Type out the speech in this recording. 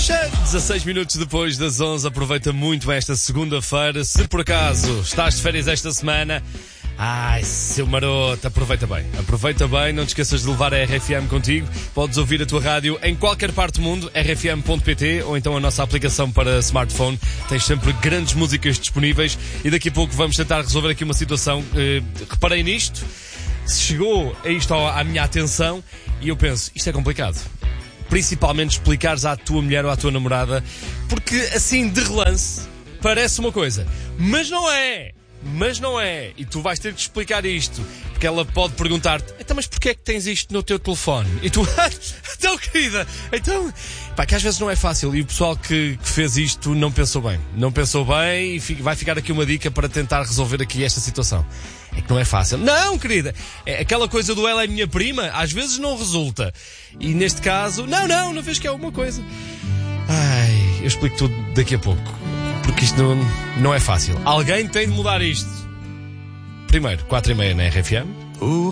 16 minutos depois das 11, aproveita muito bem esta segunda-feira. Se por acaso estás de férias esta semana, ai, seu maroto, aproveita bem, não te esqueças de levar a RFM contigo. Podes ouvir a tua rádio em qualquer parte do mundo, rfm.pt, ou então a nossa aplicação para smartphone. Tens sempre grandes músicas disponíveis e daqui a pouco vamos tentar resolver aqui uma situação. Reparei nisto, chegou a isto à minha atenção e eu penso, isto é complicado. Principalmente explicares à tua mulher ou à tua namorada, porque assim de relance parece uma coisa, mas não é. E tu vais ter que explicar isto, porque ela pode perguntar-te, então, mas porquê é que tens isto no teu telefone? E tu, então, querida, então... Pá, que às vezes não é fácil, e o pessoal que fez isto não pensou bem e vai ficar aqui uma dica para tentar resolver aqui esta situação. É que não é fácil. Não, querida, é aquela coisa do ela é minha prima, às vezes não resulta. E neste caso, não vês que é alguma coisa. Ai, eu explico tudo daqui a pouco. Porque isto não é fácil. Alguém tem de mudar isto. Primeiro, 4h30 na RFM.